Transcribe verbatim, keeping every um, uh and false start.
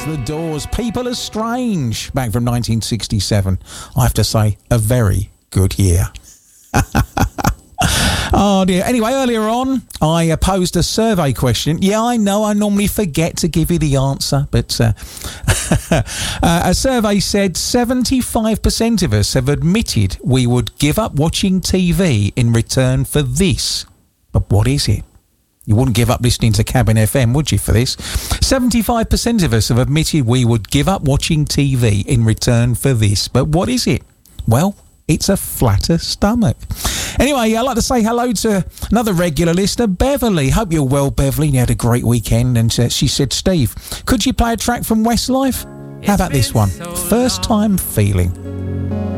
The Doors, People Are Strange, back from nineteen sixty-seven. I have to say, a very good year. Oh dear. Anyway, earlier on, I uh, posed a survey question. Yeah, I know I normally forget to give you the answer, but uh, uh, a survey said seventy-five percent of us have admitted we would give up watching T V in return for this. But what is it? You wouldn't give up listening to Cabin F M, would you, for this? seventy-five percent of us have admitted we would give up watching T V in return for this. But what is it? Well, it's a flatter stomach. Anyway, I'd like to say hello to another regular listener, Beverly. Hope you're well, Beverly. You had a great weekend. And uh, she said, Steve, could you play a track from Westlife? How about this one? First Time Feeling.